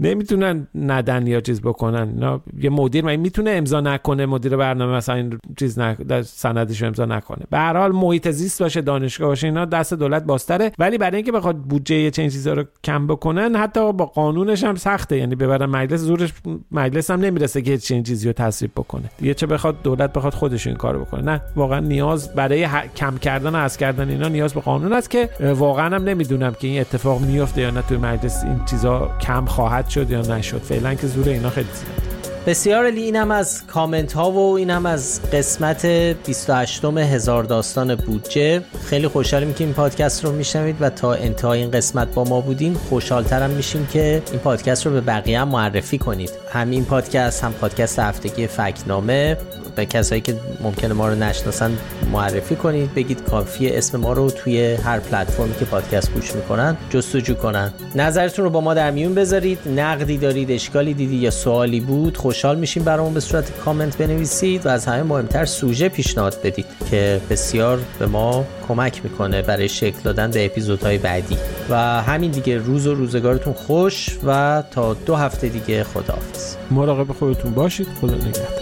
نمیتونن ندن یا چیز بکنن. اینا یه مدیر میتونه امضا نکنه، مدیر برنامه مثلا این چیز سندش امضا نکنه. به هر حال محیط زیست باشه، دانشگاه باشه، اینا دست دولت بازتره. ولی برای اینکه بخواد بودجه چه چیزا رو کم بکنن حتی با قانونش هم سخته، یعنی ببرن مجلس، زورش مجلس هم نمیرسه که چه چیزی رو تصویب بکنه دیگه، چه بخواد دولت بخواد خودش این کارو بکنه. نه، واقعا نیاز برای کم کردن و حذف کردن اینا نیاز به قانون است که واقعا هم نمیدونم که این اتفاق میفته یا نه توی مجلس این چیزا کم خواهد شد یا نشد. فعلا که زور اینا خیلی زیاده. بسیار عالی. اینم از کامنت ها و اینم از قسمت 28 هزار داستان بودجه. خیلی خوشحالیم که این پادکست رو میشنوید و تا انتهای این قسمت با ما بودین. خوشحالترم میشیم که این پادکست رو به بقیه هم معرفی کنید. همین پادکست، هم پادکست هفتگی فکت‌نامه، به کسایی که ممکنه ما رو نشناسن معرفی کنید. بگید کافیه اسم ما رو توی هر پلتفرمی که پادکست گوش میکنن جستجو کنن. نظرتون رو با ما در میون بذارید. نقدی دارید، اشکالی دیدی یا سوالی بود، خوشحال میشیم برامون به صورت کامنت بنویسید و از همه مهمتر سوژه پیشنهاد بدید که بسیار به ما کمک میکنه برای شکل دادن به اپیزودهای بعدی. و همین دیگه، روز و روزگارتون خوش و تا 2 هفته دیگه خداحافظ. مراقب خودتون باشید. خدا نگهدار.